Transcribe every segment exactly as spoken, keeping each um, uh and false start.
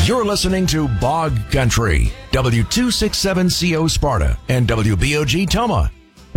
You're listening to Bog Country, W two sixty-seven C O Sparta and W B O G Toma.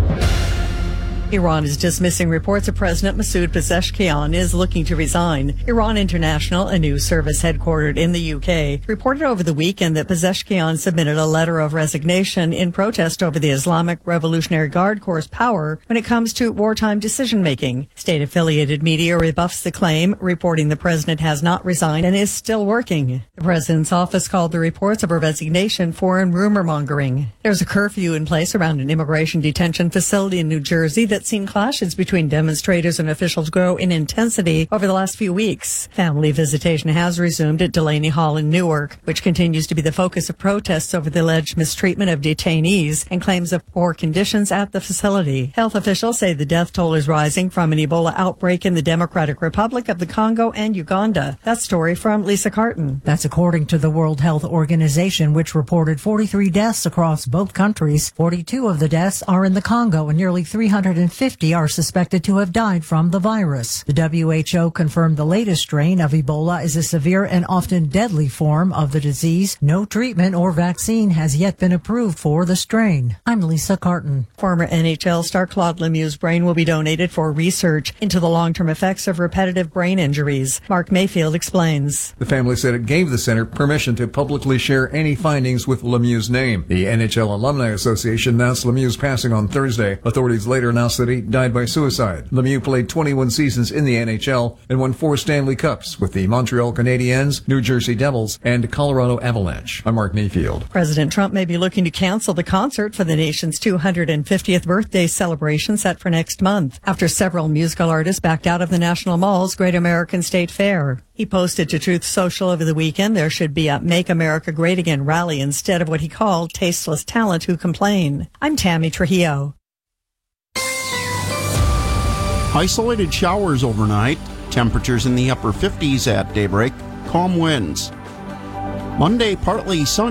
Iran is dismissing reports that President Masoud Pezeshkian is looking to resign. Iran International, a news service headquartered in the U K, reported over the weekend that Pezeshkian submitted a letter of resignation in protest over the Islamic Revolutionary Guard Corps' power when it comes to wartime decision-making. State-affiliated media rebuffs the claim, reporting the president has not resigned and is still working. The president's office called the reports of her resignation foreign rumor-mongering. There's a curfew in place around an immigration detention facility in New Jersey that seen clashes between demonstrators and officials grow in intensity over the last few weeks. Family visitation has resumed at Delaney Hall in Newark, which continues to be the focus of protests over the alleged mistreatment of detainees and claims of poor conditions at the facility. Health officials say the death toll is rising from an Ebola outbreak in the Democratic Republic of the Congo and Uganda. That story from Lisa Carton. That's according to the World Health Organization, which reported forty-three deaths across both countries. forty-two of the deaths are in the Congo, and nearly three hundred fifty are suspected to have died from the virus. The W H O confirmed the latest strain of Ebola is a severe and often deadly form of the disease. No treatment or vaccine has yet been approved for the strain. I'm Lisa Carton. Former N H L star Claude Lemieux's brain will be donated for research into the long-term effects of repetitive brain injuries. Mark Mayfield explains. The family said it gave the center permission to publicly share any findings with Lemieux's name. The N H L Alumni Association announced Lemieux's passing on Thursday. Authorities later announced that he died by suicide. Lemieux played twenty-one seasons in the N H L and won four Stanley Cups with the Montreal Canadiens, New Jersey Devils, and Colorado Avalanche. I'm Mark Mayfield. President Trump may be looking to cancel the concert for the nation's two hundred fiftieth birthday celebration set for next month after several musical artists backed out of the National Mall's Great American State Fair. He posted to Truth Social over the weekend there should be a Make America Great Again rally instead of what he called tasteless talent who complain. I'm Tammy Trujillo. Isolated showers overnight, temperatures in the upper fifties at daybreak, calm winds. Monday, partly sunny.